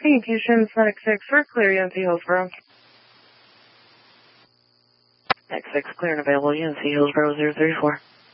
Houston, Flight X6 for clear UNC Hillsborough. X6 clear and available, UNC Hillsborough 034.